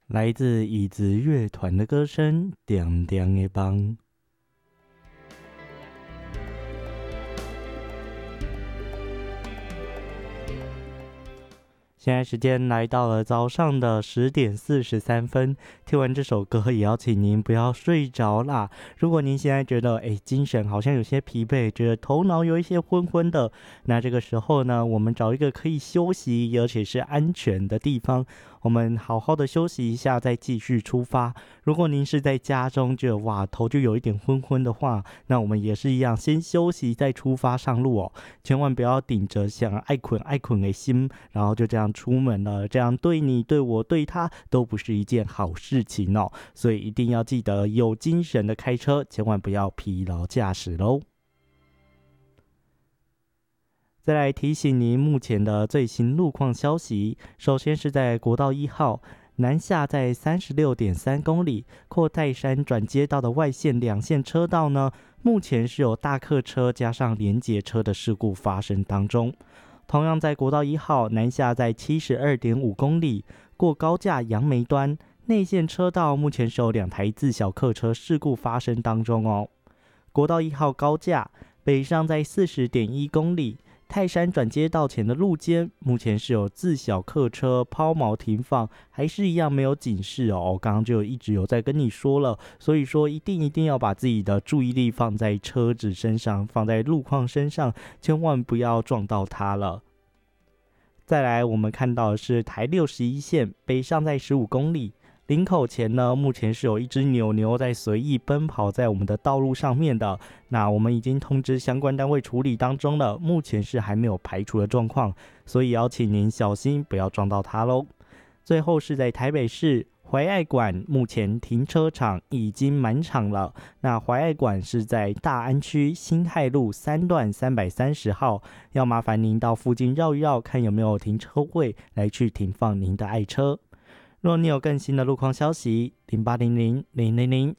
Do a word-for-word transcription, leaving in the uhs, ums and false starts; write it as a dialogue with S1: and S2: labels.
S1: 来自椅子乐团的歌声，点点的帮。现在时间来到了早上的十点四十三分，听完这首歌也要请您不要睡着啦。如果您现在觉得诶精神好像有些疲惫，觉得头脑有一些昏昏的，那这个时候呢，我们找一个可以休息而且是安全的地方，我们好好的休息一下再继续出发。如果您是在家中觉得哇头就有一点昏昏的话，那我们也是一样先休息再出发上路哦，千万不要顶着想爱困爱困的心，然后就这样出门了，这样对你对我对他都不是一件好事情哦，所以一定要记得有精神的开车，千万不要疲劳驾驶咯。再来提醒您目前的最新路况消息，首先是在国道一号南下在 三十六点三公里阔泰山转接道的外线两线车道呢，目前是有大客车加上连结车的事故发生当中。同样在国道一号南下在 七十二点五公里过高架杨梅端内线车道，目前是有两台自小客车事故发生当中哦。国道一号高架北上在 四十点一公里泰山转接道前的路肩，目前是有自小客车抛锚停放，还是一样没有警示哦。刚刚就一直有在跟你说了，所以说一定一定要把自己的注意力放在车子身上，放在路况身上，千万不要撞到它了。再来，我们看到的是台六十一线北上在十五公里。林口前呢，目前是有一只牛牛在随意奔跑在我们的道路上面的，那我们已经通知相关单位处理当中了，目前是还没有排除的状况，所以要请您小心不要撞到它咯。最后是在台北市怀爱馆，目前停车场已经满场了，那怀爱馆是在大安区辛亥路三段三百三十号，要麻烦您到附近绕一绕，看有没有停车位来去停放您的爱车。若你有更新的路况消息，零八零零零零零